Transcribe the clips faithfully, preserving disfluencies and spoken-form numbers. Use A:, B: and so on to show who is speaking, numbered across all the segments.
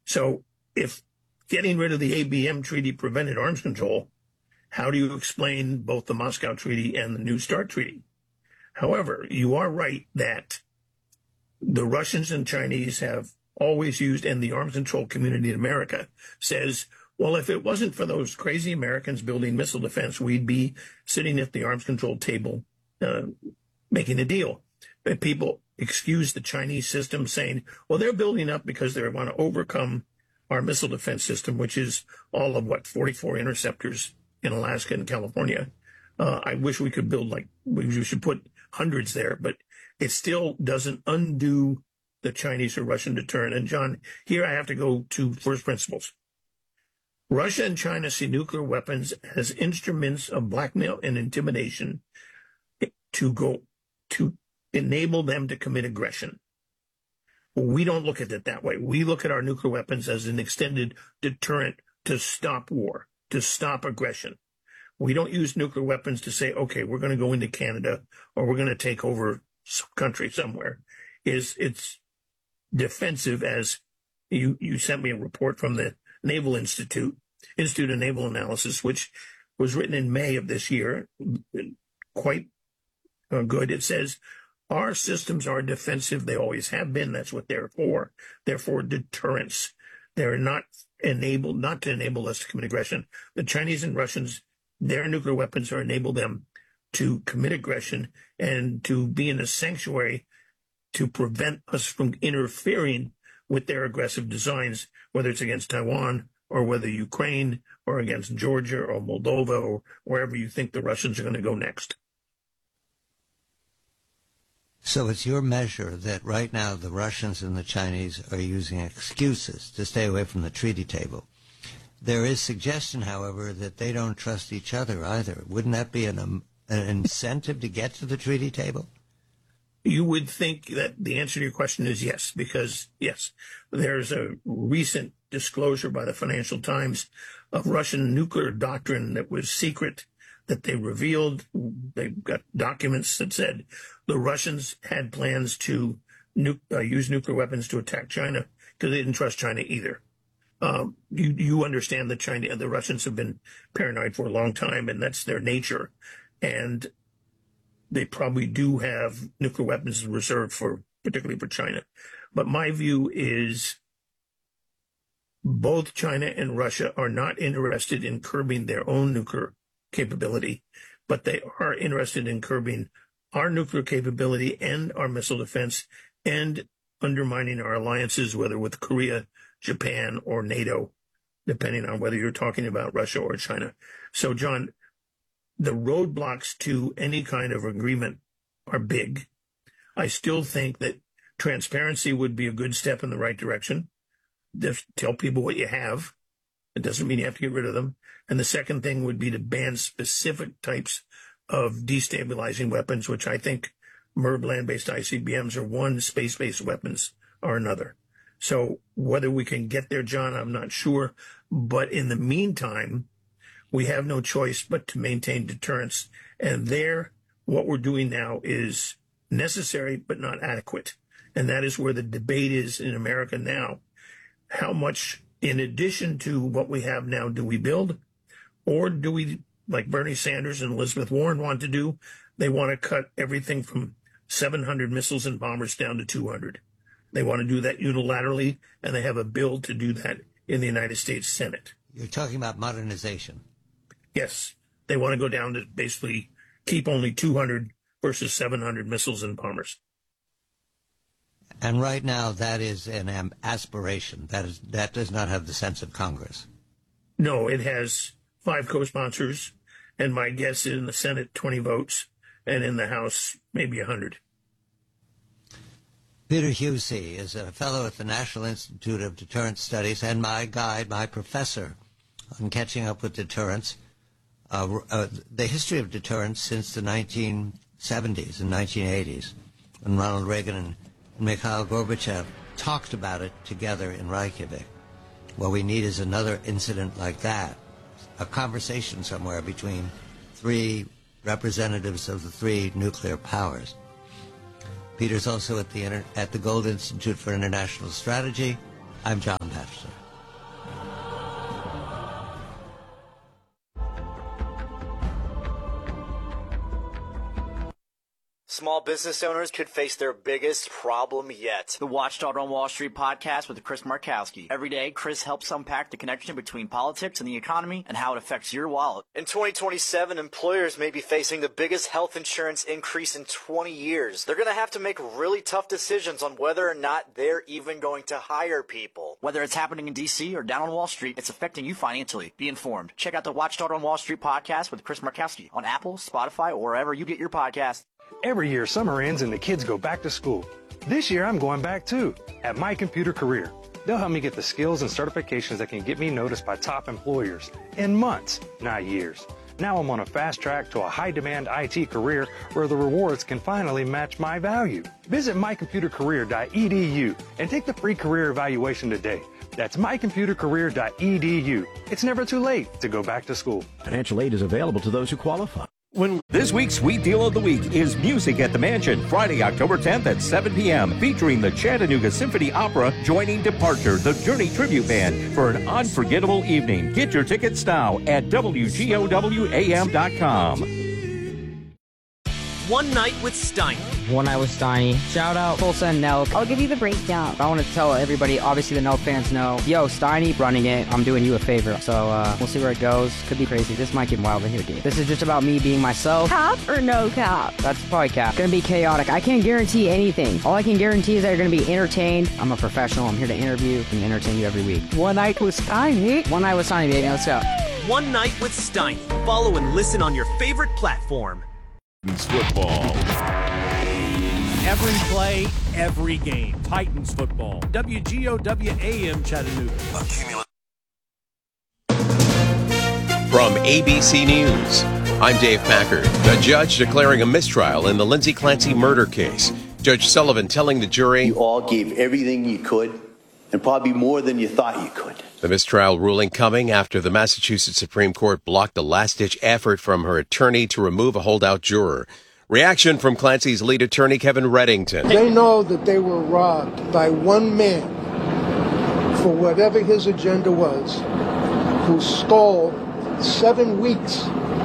A: So if getting rid of the A B M treaty prevented arms control, how do you explain both the Moscow Treaty and the New START Treaty? However, you are right that the Russians and Chinese have always used, and the arms control community in America says, well, if it wasn't for those crazy Americans building missile defense, we'd be sitting at the arms control table uh, making a deal. But people excuse the Chinese system saying, well, they're building up because they want to overcome our missile defense system, which is all of, what, forty-four interceptors in Alaska and California. Uh, I wish we could build like, we should put hundreds there, but it still doesn't undo the Chinese or Russian deterrent. And John, here I have to go to first principles. Russia and China see nuclear weapons as instruments of blackmail and intimidation to go to enable them to commit aggression. We don't look at it that way. We look at our nuclear weapons as an extended deterrent to stop war, to stop aggression. We don't use nuclear weapons to say, okay, we're going to go into Canada or we're going to take over some country somewhere. Is it's defensive, as you, you sent me a report from the Naval Institute, Institute of Naval Analysis, which was written in May of this year, quite uh, good. It says, our systems are defensive. They always have been. That's what they're for. They're for deterrence. They're not enabled, not to enable us to commit aggression. The Chinese and Russians, their nuclear weapons are enable them to commit aggression and to be in a sanctuary to prevent us from interfering with their aggressive designs, whether it's against Taiwan or whether Ukraine or against Georgia or Moldova or wherever you think the Russians are going to go next.
B: So it's your measure that right now the Russians and the Chinese are using excuses to stay away from the treaty table. There is suggestion, however, that they don't trust each other either. Wouldn't that be an, um, an incentive to get to the treaty table?
A: You would think that the answer to your question is yes, because, yes, there's a recent disclosure by the Financial Times of Russian nuclear doctrine that was secret, that they revealed. They got documents that said the Russians had plans to nu- uh, use nuclear weapons to attack China because they didn't trust China either. Um, you, you understand that China, the Russians have been paranoid for a long time, and that's their nature. And they probably do have nuclear weapons reserved for, particularly for China. But my view is both China and Russia are not interested in curbing their own nuclear capability, but they are interested in curbing our nuclear capability and our missile defense and undermining our alliances, whether with Korea, Japan, or NATO, depending on whether you're talking about Russia or China. So, John, the roadblocks to any kind of agreement are big. I still think that transparency would be a good step in the right direction. Just tell people what you have. It doesn't mean you have to get rid of them. And the second thing would be to ban specific types of destabilizing weapons, which I think M I R V land-based I C B Ms are one, space-based weapons are another. So whether we can get there, John, I'm not sure. But in the meantime, we have no choice but to maintain deterrence. And there, what we're doing now is necessary but not adequate. And that is where the debate is in America now. How much, in addition to what we have now, do we build? Or do we, like Bernie Sanders and Elizabeth Warren want to do, they want to cut everything from seven hundred missiles and bombers down to two hundred. They want to do that unilaterally, and they have a bill to do that in the United States Senate.
B: You're talking about modernization.
A: Yes. They want to go down to basically keep only two hundred versus seven hundred missiles and bombers.
B: And right now, that is an am- aspiration. That is that does not have the sense of Congress.
A: No, it has five co-sponsors, and my guess is in the Senate, twenty votes, and in the House, maybe one hundred.
B: Peter Husey is a fellow at the National Institute of Deterrence Studies and my guide, my professor on catching up with deterrence, uh, uh, the history of deterrence since the nineteen seventies and nineteen eighties, when Ronald Reagan and Mikhail Gorbachev talked about it together in Reykjavik. What we need is another incident like that, a conversation somewhere between three representatives of the three nuclear powers. Peter's also at the, Inter- at the Gold Institute for International Strategy. I'm John Batchelor.
C: Small business owners could face their biggest problem yet.
D: The Watchdog on Wall Street podcast with Chris Markowski. Every day, Chris helps unpack the connection between politics and the economy and how it affects your wallet.
C: In twenty twenty-seven, employers may be facing the biggest health insurance increase in twenty years. They're going to have to make really tough decisions on whether or not they're even going to hire people.
D: Whether it's happening in D C or down on Wall Street, it's affecting you financially. Be informed. Check out the Watchdog on Wall Street podcast with Chris Markowski on Apple, Spotify, or wherever you get your podcast.
E: Every year, summer ends and the kids go back to school. This year, I'm going back too, at My Computer Career. They'll help me get the skills and certifications that can get me noticed by top employers in months, not years. Now I'm on a fast track to a high-demand I T career where the rewards can finally match my value. Visit my computer career dot e d u and take the free career evaluation today. That's my computer career dot e d u. It's never too late to go back to school.
F: Financial aid is available to those who qualify.
G: When this week's Sweet Deal of the Week is Music at the Mansion, Friday, October tenth at seven p.m., featuring the Chattanooga Symphony Opera joining Departure, the Journey Tribute Band, for an unforgettable evening. Get your tickets now at W G O W A M dot com.
H: One Night with Steiny.
I: One Night with Steiny. Shout out Tulsa and Nelk.
J: I'll give you the breakdown.
I: I want to tell everybody, obviously the Nelk fans know, yo, Steiny running it. I'm doing you a favor. So uh, we'll see where it goes. Could be crazy. This might get wild in here, dude. This is just about me being myself.
J: Cap or no cap?
I: That's probably cap. Gonna be chaotic. I can't guarantee anything. All I can guarantee is that you're gonna be entertained. I'm a professional. I'm here to interview and entertain you every week.
J: One Night with Steiny.
I: One Night with Steiny, baby. Let's go.
H: One Night with Steiny. Follow and listen on your favorite platform.
K: Football. Every play, every game. Titans football. W G O W A M Chattanooga.
L: From A B C News, I'm Dave Packard. The judge declaring a mistrial in the Lindsay Clancy murder case. Judge Sullivan telling the jury,
M: you all gave everything you could, and probably more than you thought you could.
L: The mistrial ruling coming after the Massachusetts Supreme Court blocked a last-ditch effort from her attorney to remove a holdout juror. Reaction from Clancy's lead attorney, Kevin Reddington.
N: They know that they were robbed by one man for whatever his agenda was, who stole seven weeks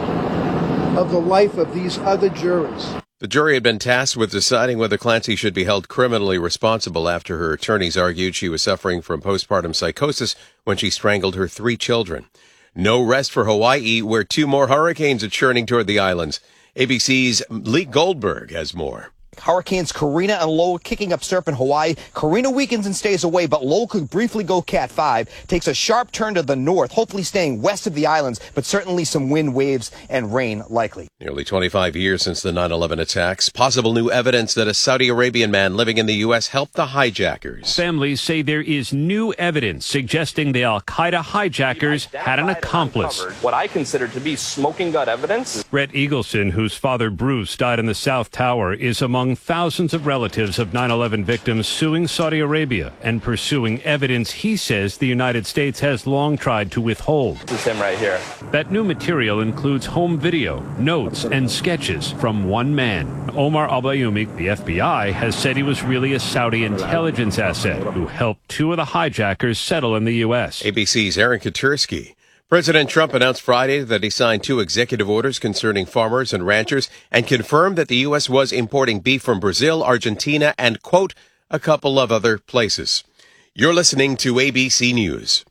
N: of the life of these other jurors.
L: The jury had been tasked with deciding whether Clancy should be held criminally responsible after her attorneys argued she was suffering from postpartum psychosis when she strangled her three children. No rest for Hawaii, where two more hurricanes are churning toward the islands. A B C's Lee Goldberg has more.
O: Hurricanes Karina and Lowell kicking up surf in Hawaii. Karina weakens and stays away, but Lowell could briefly go Cat five. Takes a sharp turn to the north, hopefully staying west of the islands, but certainly some wind, waves, and rain likely.
L: Nearly twenty-five years since the nine eleven attacks. Possible new evidence that a Saudi Arabian man living in the U S helped the hijackers.
P: Families say there is new evidence suggesting the al-Qaeda hijackers had an accomplice.
Q: What I consider to be smoking gun evidence.
P: Rhett Eagleson, whose father Bruce died in the South Tower, is among thousands of relatives of nine eleven victims suing Saudi Arabia and pursuing evidence he says the United States has long tried to withhold.
Q: This is him right here.
P: That new material includes home video, notes, and sketches from one man. Omar al-Bayoumi, the F B I, has said he was really a Saudi intelligence asset who helped two of the hijackers settle in the U S.
L: A B C's Aaron Katursky. President Trump announced Friday that he signed two executive orders concerning farmers and ranchers and confirmed that the U S was importing beef from Brazil, Argentina, and, quote, a couple of other places. You're listening to A B C News.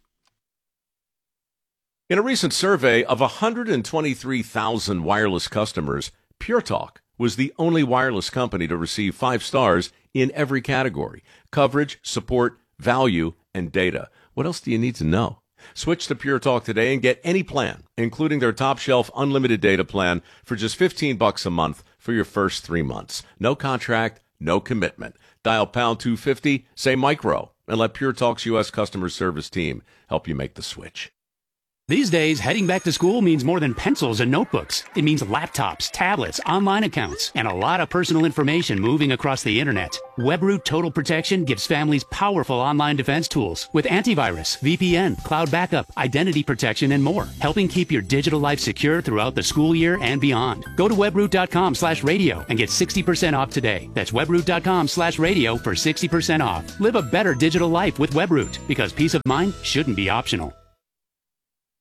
K: In a recent survey of one hundred twenty-three thousand wireless customers, Pure Talk was the only wireless company to receive five stars in every category: coverage, support, value, and data. What else do you need to know? Switch to Pure Talk today and get any plan, including their top-shelf unlimited data plan, for just fifteen bucks a month for your first three months. No contract, no commitment. Dial pound two fifty, say micro, and let Pure Talk's U S customer service team help you make the switch.
R: These days, heading back to school means more than pencils and notebooks. It means laptops, tablets, online accounts, and a lot of personal information moving across the internet. WebRoot Total Protection gives families powerful online defense tools with antivirus, V P N, cloud backup, identity protection, and more, helping keep your digital life secure throughout the school year and beyond. Go to webroot.com slash radio and get sixty percent off today. That's webroot.com slash radio for sixty percent off. Live a better digital life with WebRoot, because peace of mind shouldn't be optional.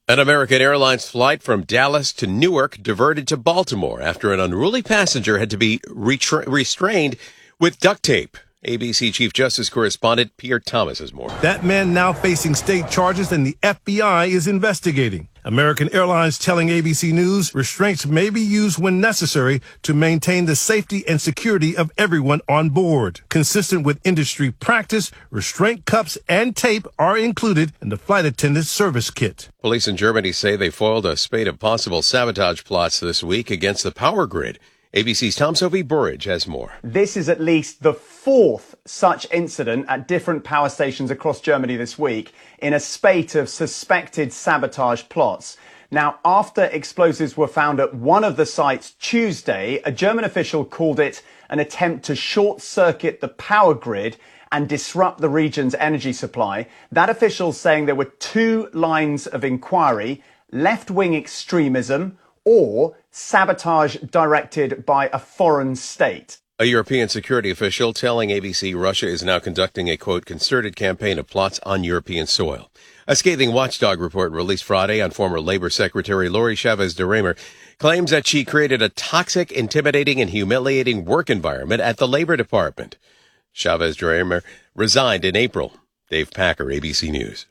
L: An American Airlines flight from Dallas to Newark diverted to Baltimore after an unruly passenger had to be retra- restrained with duct tape. A B C Chief Justice correspondent Pierre Thomas has more.
S: That man now facing state charges and the F B I is investigating. American Airlines telling A B C News restraints may be used when necessary to maintain the safety and security of everyone on board. Consistent with industry practice, restraint cups and tape are included in the flight attendant service kit.
L: Police in Germany say they foiled a spate of possible sabotage plots this week against the power grid. A B C's Tom Sophie Burridge has more.
T: This is at least the fourth such incident at different power stations across Germany this week in a spate of suspected sabotage plots. Now, after explosives were found at one of the sites Tuesday, a German official called it an attempt to short-circuit the power grid and disrupt the region's energy supply. That official saying there were two lines of inquiry: left-wing extremism or sabotage directed by a foreign state.
L: A European security official telling A B C Russia is now conducting a, quote, concerted campaign of plots on European soil. A scathing watchdog report released Friday on former Labor Secretary Lori Chavez de Remer claims that she created a toxic, intimidating, and humiliating work environment at the Labor Department. Chavez de Remer resigned in April. Dave Packer, A B C News.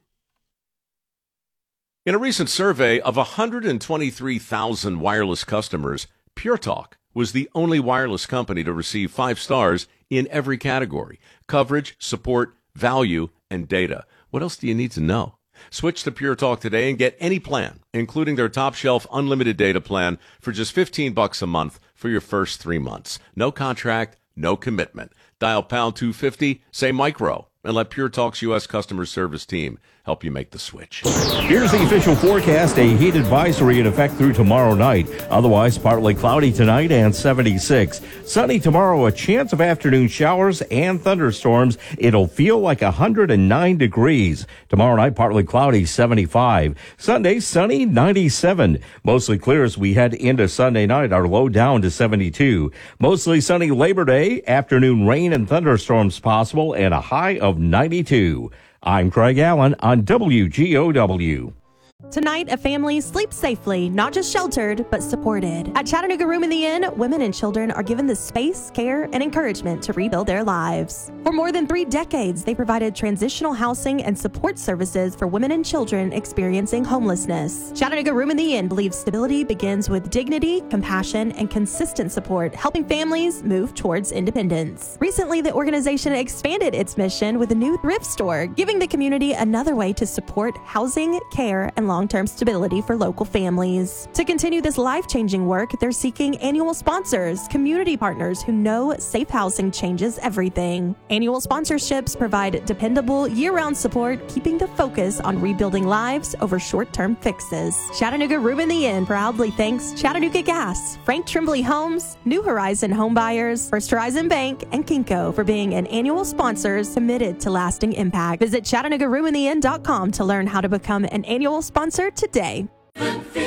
K: In a recent survey of one hundred twenty-three thousand wireless customers, Pure Talk was the only wireless company to receive five stars in every category: coverage, support, value, and data. What else do you need to know? Switch to Pure Talk today and get any plan, including their top-shelf unlimited data plan, for just fifteen bucks a month for your first three months. No contract, no commitment. Dial pound two fifty, say micro, and let Pure Talk's U S customer service team help you make the switch.
G: Here's the official forecast. A heat advisory in effect through tomorrow night. Otherwise, partly cloudy tonight and seventy-six. Sunny tomorrow, a chance of afternoon showers and thunderstorms. It'll feel like one hundred nine degrees. Tomorrow night, partly cloudy, seventy-five. Sunday, sunny, ninety-seven. Mostly clear as we head into Sunday night. Our low down to seventy-two. Mostly sunny Labor Day. Afternoon rain and thunderstorms possible and a high of ninety-two. I'm Craig Allen on W G O W.
U: Tonight, a family sleeps safely, not just sheltered, but supported. At Chattanooga Room in the Inn, women and children are given the space, care, and encouragement to rebuild their lives. For more than three decades, they provided transitional housing and support services for women and children experiencing homelessness. Chattanooga Room in the Inn believes stability begins with dignity, compassion, and consistent support, helping families move towards independence. Recently, the organization expanded its mission with a new thrift store, giving the community another way to support housing, care, and long-term stability for local families. To continue this life-changing work, they're seeking annual sponsors, community partners who know safe housing changes everything. Annual sponsorships provide dependable year-round support, keeping the focus on rebuilding lives over short-term fixes. Chattanooga Room in the Inn proudly thanks Chattanooga Gas, Frank Tremblay Homes, New Horizon Home Buyers, First Horizon Bank, and Kinko for being an annual sponsors committed to lasting impact. Visit Chattanooga Room in the Inn dot com to learn how to become an annual sponsor today.